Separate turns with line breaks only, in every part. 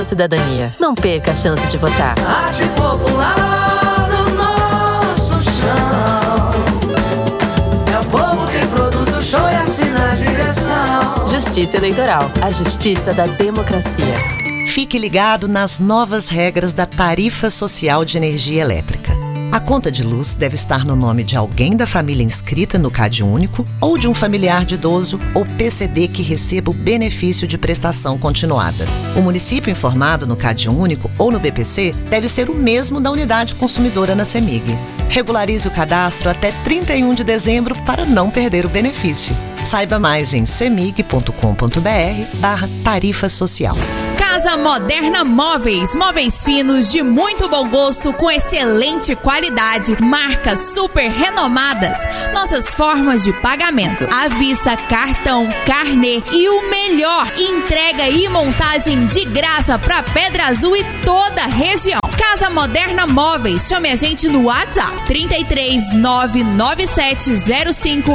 Cidadania. Não perca a chance de votar.
Arte popular no nosso chão. É o povo quem produz o show e assina a direção.
Justiça Eleitoral. A justiça da democracia.
Fique ligado nas novas regras da Tarifa Social de Energia Elétrica. A conta de luz deve estar no nome de alguém da família inscrita no CadÚnico ou de um familiar de idoso ou PCD que receba o benefício de prestação continuada. O município informado no CadÚnico ou no BPC deve ser o mesmo da unidade consumidora na CEMIG. Regularize o cadastro até 31 de dezembro para não perder o benefício. Saiba mais em cemig.com.br/tarifa social.
Casa Moderna Móveis. Móveis finos de muito bom gosto com excelente qualidade. Marcas super renomadas. Nossas formas de pagamento: à vista, cartão, carnê e o melhor, entrega e montagem de graça para Pedra Azul e toda a região. Casa Moderna Móveis. Chame a gente no WhatsApp 33 99705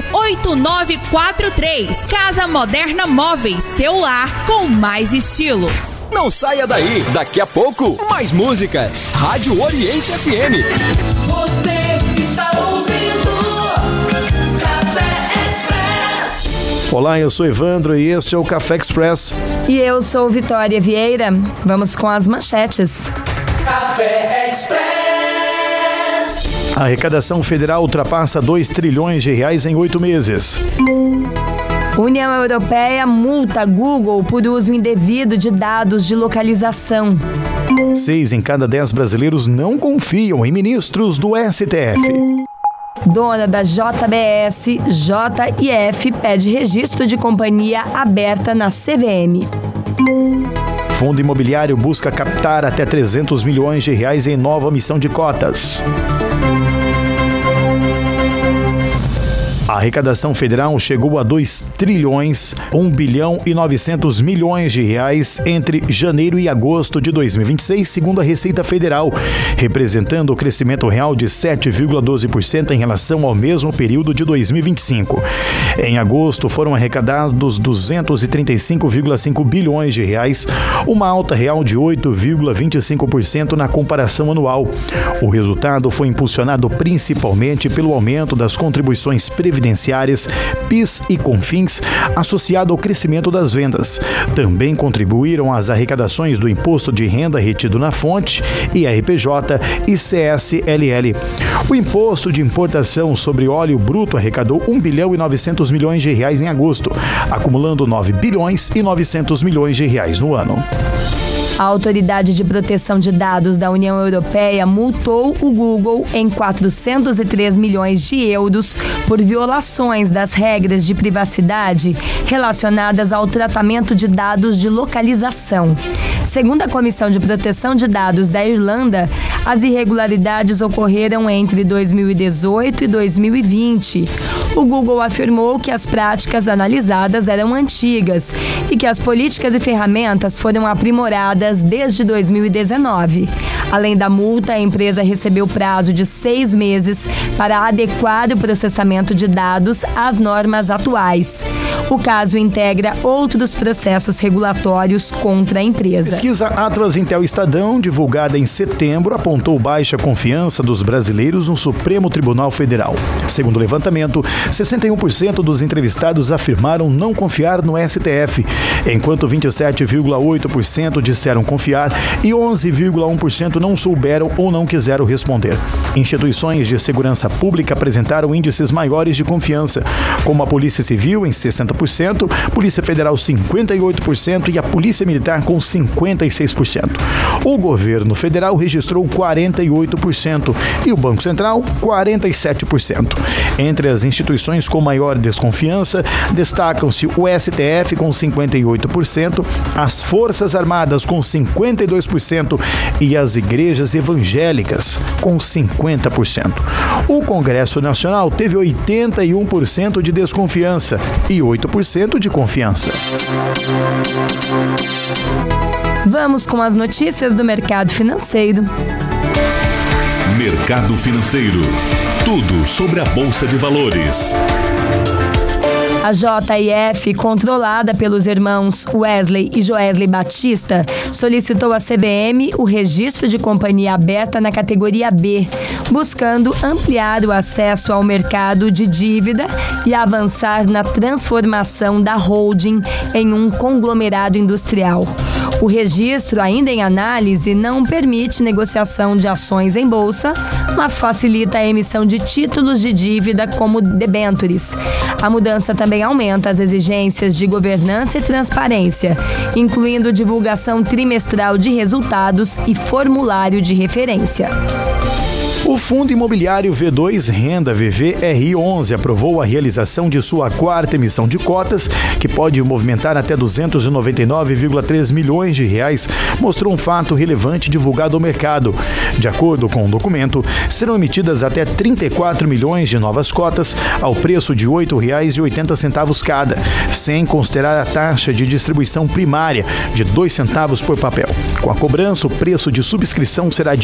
8943. Casa Moderna Móveis. Seu lar com mais estilo.
Não saia daí, daqui a pouco, mais músicas. Rádio Oriente FM.
Você está ouvindo Café Express.
Olá, eu sou Evandro e este é o Café Express.
E eu sou Vitória Vieira. Vamos com as manchetes.
Café Express.
A arrecadação federal ultrapassa 2 trilhões de reais em 8 meses.
União Europeia multa Google por uso indevido de dados de localização.
6 em cada 10 brasileiros não confiam em ministros do STF.
Dona da JBS, JIF, pede registro de companhia aberta na CVM.
Fundo imobiliário busca captar até 300 milhões de reais em nova emissão de cotas. A arrecadação federal chegou a 2 trilhões, 1 bilhão e 900 milhões de reais entre janeiro e agosto de 2026, segundo a Receita Federal, representando o crescimento real de 7,12% em relação ao mesmo período de 2025. Em agosto foram arrecadados 235,5 bilhões de reais, uma alta real de 8,25% na comparação anual. O resultado foi impulsionado principalmente pelo aumento das contribuições previdenciárias, PIS e CONFINS, associado ao crescimento das vendas. Também contribuíram as arrecadações do Imposto de Renda retido na fonte, IRPJ e CSLL. O Imposto de Importação sobre Óleo Bruto arrecadou 1 bilhão e 900 milhões de reais em agosto, acumulando 9 bilhões e 900 milhões de reais no ano.
A Autoridade de Proteção de Dados da União Europeia multou o Google em 403 milhões de euros por violações das regras de privacidade relacionadas ao tratamento de dados de localização. Segundo a Comissão de Proteção de Dados da Irlanda, as irregularidades ocorreram entre 2018 e 2020. O Google afirmou que as práticas analisadas eram antigas e que as políticas e ferramentas foram aprimoradas desde 2019. Além da multa, a empresa recebeu prazo de 6 meses para adequar o processamento de dados às normas atuais. O caso integra outros processos regulatórios contra a empresa.
Pesquisa Atlas Intel Estadão, divulgada em setembro, apontou baixa confiança dos brasileiros no Supremo Tribunal Federal. Segundo o levantamento, 61% dos entrevistados afirmaram não confiar no STF, enquanto 27,8% disseram confiar e 11,1% não souberam ou não quiseram responder. Instituições de segurança pública apresentaram índices maiores de confiança, como a Polícia Civil em 60%, Polícia Federal 58% e a Polícia Militar com 56%. O governo federal registrou 48% e o Banco Central 47%. Entre as instituições com maior desconfiança, destacam-se o STF com 58%, as Forças Armadas com 52% e as igrejas evangélicas com 50%. O Congresso Nacional teve 81% de desconfiança e 8% de confiança.
Vamos com as notícias do mercado financeiro.
Mercado financeiro. Tudo sobre a Bolsa de Valores.
A JF, controlada pelos irmãos Wesley e Joesley Batista, solicitou à CVM o registro de companhia aberta na categoria B, buscando ampliar o acesso ao mercado de dívida e avançar na transformação da holding em um conglomerado industrial. O registro, ainda em análise, não permite negociação de ações em bolsa, mas facilita a emissão de títulos de dívida como debêntures. A mudança também aumenta as exigências de governança e transparência, incluindo divulgação trimestral de resultados e formulário de referência.
O Fundo Imobiliário V2 Renda VVRI11 aprovou a realização de sua quarta emissão de cotas, que pode movimentar até 299,3 milhões de reais, mostrou um fato relevante divulgado ao mercado. De acordo com o documento, serão emitidas até 34 milhões de novas cotas ao preço de R$ 8,80 cada, sem considerar a taxa de distribuição primária de 2 centavos por papel. Com a cobrança, o preço de subscrição será de